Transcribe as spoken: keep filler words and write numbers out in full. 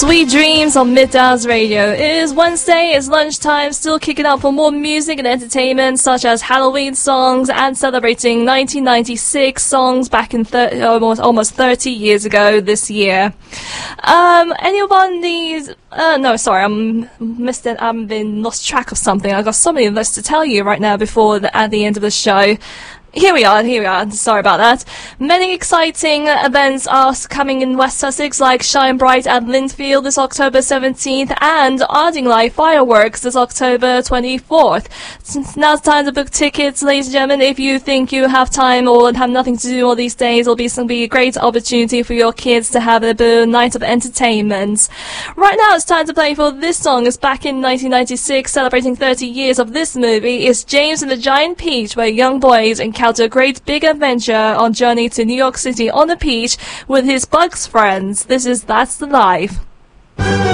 Sweet Dreams on Midtown's Radio. It is Wednesday, it's lunchtime, still kicking out for more music and entertainment such as Halloween songs and celebrating nineteen ninety-six songs back in thir- almost almost thirty years ago this year. Um, anyone needs... Uh, no, sorry, I'm missed it. I've been lost track of something. I've got so many lists to tell you right now before the, at the end of the show. Here we are, here we are. Sorry about that. Many exciting events are coming in West Sussex, like Shine Bright at Lindfield this October seventeenth and Ardingly Fireworks this October twenty-fourth. Now's the time to book tickets, ladies and gentlemen. If you think you have time or have nothing to do all these days, it'll be, it'll be a great opportunity for your kids to have a night of entertainment. Right now, it's time to play for this song. It's back in nineteen ninety-six, celebrating thirty years of this movie. It's James and the Giant Peach, where young boys encounter a great big adventure on journey to New York City on a peach with his Bugs friends. This is That's the Life.